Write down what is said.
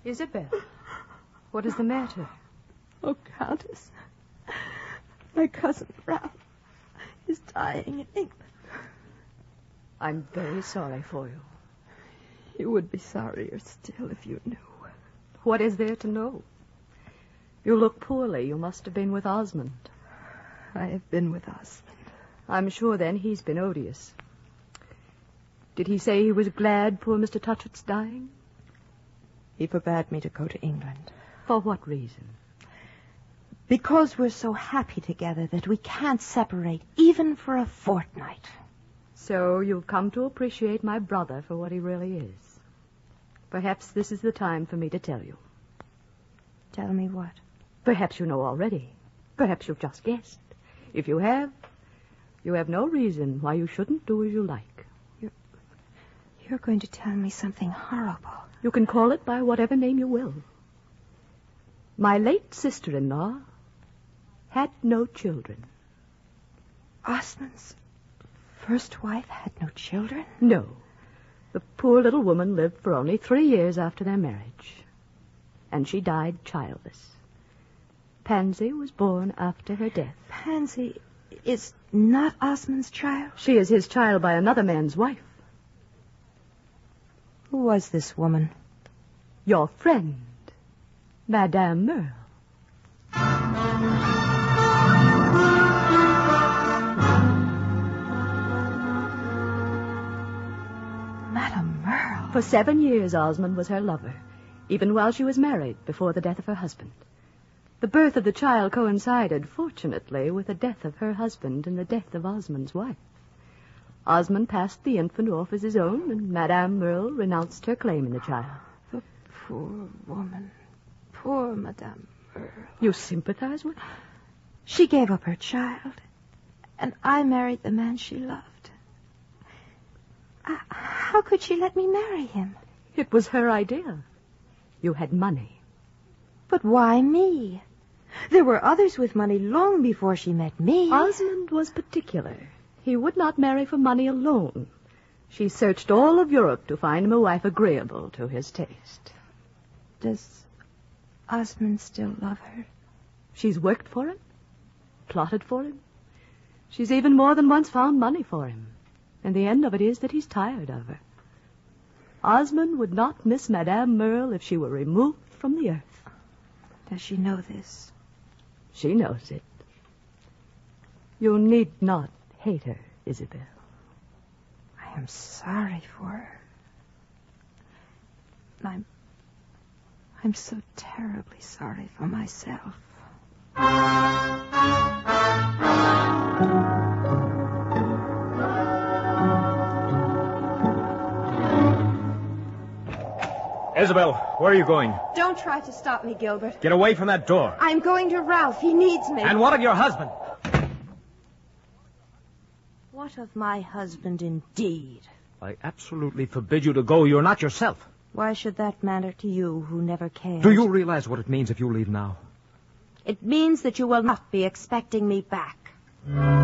Isabel, what is the matter? Oh, Countess, my cousin Ralph is dying in England. I'm very sorry for you. You would be sorrier still if you knew. What is there to know? You look poorly. You must have been with Osmond. I have been with Osmond. I'm sure, then, he's been odious. Did he say he was glad poor Mr. Touchett's dying? He forbade me to go to England. For what reason? Because we're so happy together that we can't separate even for a fortnight. So you've come to appreciate my brother for what he really is. Perhaps this is the time for me to tell you. Tell me what? Perhaps you know already. Perhaps you've just guessed. If you have no reason why you shouldn't do as you like. You're going to tell me something horrible. You can call it by whatever name you will. My late sister-in-law had no children. Osmond's first wife had no children? No. The poor little woman lived for only 3 years after their marriage. And she died childless. Pansy was born after her death. Pansy is not Osmond's child? She is his child by another man's wife. Who was this woman? Your friend, Madame Merle. Madame Merle? For 7 years, Osmond was her lover, even while she was married before the death of her husband. The birth of the child coincided, fortunately, with the death of her husband and the death of Osmond's wife. Osmond passed the infant off as his own, and Madame Merle renounced her claim in the child. The poor woman. Poor Madame Merle. You sympathize with her? She gave up her child, and I married the man she loved. How could she let me marry him? It was her idea. You had money. But why me? There were others with money long before she met me. Osmond was particular. He would not marry for money alone. She searched all of Europe to find him a wife agreeable to his taste. Does Osmond still love her? She's worked for him, plotted for him. She's even more than once found money for him. And the end of it is that he's tired of her. Osmond would not miss Madame Merle if she were removed from the earth. Does she know this? She knows it. You need not hate her, Isabel. I am sorry for her. I'm so terribly sorry for myself. Isabel, where are you going? Don't try to stop me, Gilbert. Get away from that door. I'm going to Ralph. He needs me. And what of your husband? What of my husband, indeed? I absolutely forbid you to go. You're not yourself. Why should that matter to you, who never cared? Do you realize what it means if you leave now? It means that you will not be expecting me back.